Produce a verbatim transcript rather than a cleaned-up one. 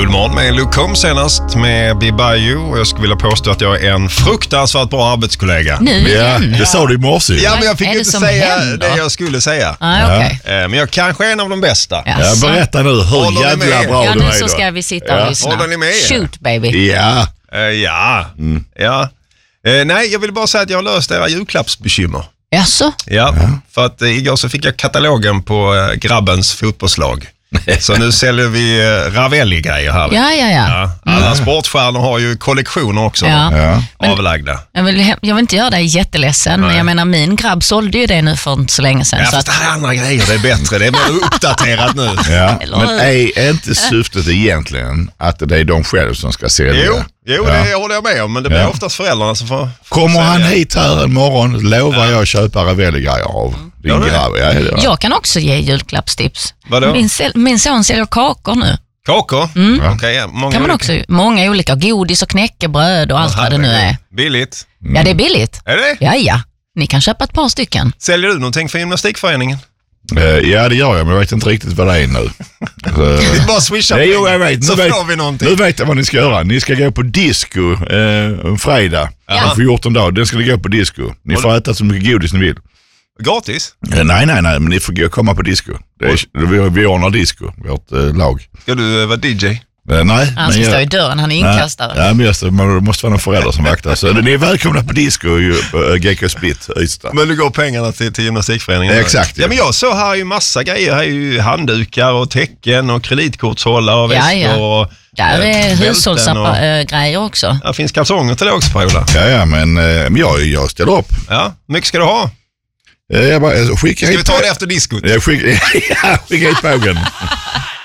Guldmorgon med Luke Combs senast med Bibayu, och jag skulle vilja påstå att jag är en fruktansvärt bra arbetskollega. Nu igen? Ja, det sa du i morse. Ja, men jag fick är ju inte säga händer? det jag skulle säga. Ah, okay. Men jag kanske är en av de bästa. Ja, Ja, berätta nu hur jävla bra ja, du nu är så då. ska vi sitta och Ja. lyssna. Håller ni med? Shoot, baby. Ja. Uh, ja, Mm. ja. Uh, nej, jag vill bara säga att jag har löst era julklappsbekymmer. Jaså? Ja, för att uh, igår så fick jag katalogen på uh, grabbens fotbollslag. Så nu säljer vi uh, Ravelli-grejer här. Ja, ja, ja. Ja, alla sportstjärnor har ju kollektioner också. Ja. Ja. Avlagda. Jag vill, jag vill inte göra dig jätteledsen, Nej. men jag menar min grabb sålde ju det nu för inte så länge sedan. Ja, så fast att, det här är andra grejer, det är bättre. Det är mer uppdaterat nu. Ja. Eller Men hur? är inte syftet egentligen att det är de själv som ska sälja? Jo, jo Ja. det håller jag med om, men det blir Ja. oftast föräldrarna som får, får Kommer sälja. han hit här en morgon, lovar jag att köpa Ravelli-grejer av din Ja, det är. grabb. Ja, det är. jag kan också ge julklappstips. Vadå? Min, säl- min son säljer kakor nu. Kakor? Mm. Okej, ja, många Kan man olika. också, många olika, godis och knäckebröd och allt vad det nu är. Billigt. Ja, det är billigt. Är det? Ja, ja. Ni kan köpa ett par stycken. Säljer du någonting för gymnastikföreningen? Eh, Ja, det gör jag, men jag vet inte riktigt vad det är nu. Så, Det är bara swisha Nej, jo, pengar, jag vet. så Nu vet, får vi någonting. nu vet jag vad ni ska göra. Ni ska gå på disco eh, en fredag. Ja. Om fjorton dagar. Den ska ni gå på disco. Ni får äta så mycket godis ni vill. Gratis? Eh, nej, nej, nej, men ni får gå, komma på disco. Det är, vi, vi ordnar disco, vårt eh, lag. Ska du eh, vara D J? Eh, nej, Han ska men stå jag- i dörren, han är inkastare. Nej, men just det, men det måste vara någon förälder som vaktar. Så ni är välkomna på disco i uh, G K Split, Ystad. Men du går pengarna till, till gymnastikföreningen? Exakt, Ja. ja. Men jag så här är ju massa grejer. Här är ju handdukar och tecken och kreditkortshållare och Ja, väskor. ja. Och, Där eh, är bälten hushållsgrejer och- också. Där finns kalsonger till det också, Per-Ola. Ja, ja, men, eh, men jag, jag ställer upp. Ja, mycket ska du ha. Eh, Jag bara, jag skickar Ska vi hit ta det efter diskot? Jag skickar, ja, skicka hit bågen.